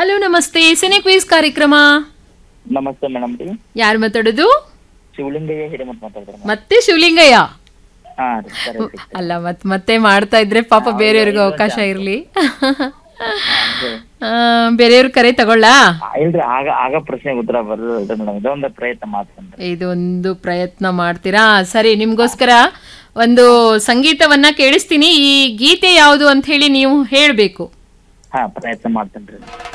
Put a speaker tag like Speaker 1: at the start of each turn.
Speaker 1: Hello ನಮಸ್ತೆ, cine quiz ಕಾರ್ಯಕ್ರಮ.
Speaker 2: ನಮಸ್ತೆ ಮೇಡಮ್ ರೀ.
Speaker 1: ಯಾರು ಮಾತಾಡೋದು?
Speaker 2: ಶಿವಲಿಂಗಯ್ಯ ಹಿರೇಮಠ ಮಾತಾಡ್ತಾರೆ.
Speaker 1: ಮತ್ತೆ ಶಿವಲಿಂಗಯ್ಯ?
Speaker 2: ಹಾ ರೀ, ಸರಿ ರೀ.
Speaker 1: ಅಲ್ಲ, ಮತ್ತೆ ಮಾಡ್ತಾ ಇದ್ರೆ ಪಾಪ ಬೇರೆಯವ್ರಿಗೂ ಅವಕಾಶ ಇರ್ಲಿ. ಬೇರೆಯವ್ರ ಕರೆ ತಗೊಳ್ಳ?
Speaker 2: ಇಲ್ರಿ, ಆಗ ಪ್ರಶ್ನೆಗೆ ಉತ್ತರ ಬರೋದು ಮೇಡಮ್. ಇದೊಂದು ಪ್ರಯತ್ನ ಮಾಡ್ತೇನೆ.
Speaker 1: ಇದೊಂದು ಪ್ರಯತ್ನ ಮಾಡ್ತೀರಾ? ಸರಿ, ನಿಮ್ಗೋಸ್ಕರ ಒಂದು ಸಂಗೀತವನ್ನ ಕೇಳಿಸ್ತೀನಿ. ಈ ಗೀತೆ ಯಾವುದು ಅಂತ ಹೇಳಿ ನೀವು ಹೇಳ್ಬೇಕು.
Speaker 2: ಹಾ, ಪ್ರಯತ್ನ ಮಾಡ್ತೇನ್ರಿ.